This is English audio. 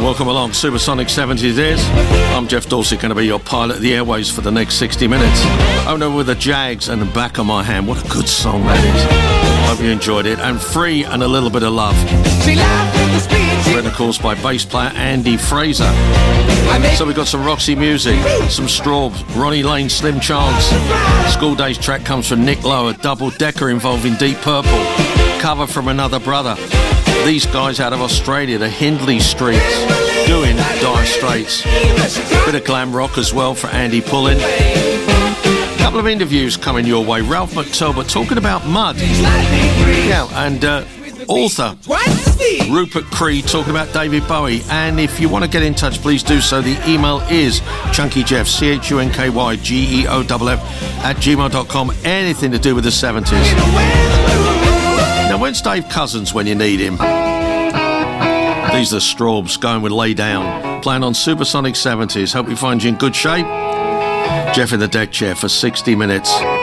Welcome along, Supersonic 70s is. I'm Jeff Dorset, going to be your pilot of the airways for the next 60 minutes. Owner with the Jags and the back of my hand. What a good song that is. Hope you enjoyed it. And Free and a Little Bit of Love. Written, of course, by bass player Andy Fraser. So we've got some Roxy music, some Straubs, Ronnie Lane, Slim Chance. School Days track comes from Nick Lowe, a double-decker involving Deep Purple. Cover from Another Brother. These guys out of Australia, the Hindley Streets, doing Dire Straits. Bit of glam rock as well for Andy Pullen. Couple of interviews coming your way. Ralph McTelbert talking about mud. Yeah, and author Rupert Creed talking about David Bowie. And if you want to get in touch, please do so. The email is chunkyjeff, CHUNKYGEOFF @gmail.com. Anything to do with the 70s. Now, when's Dave Cousins when you need him? These are the Straubs going with Lay Down, playing on Supersonic 70s. Hope we find you in good shape. Jeff in the deck chair for 60 minutes.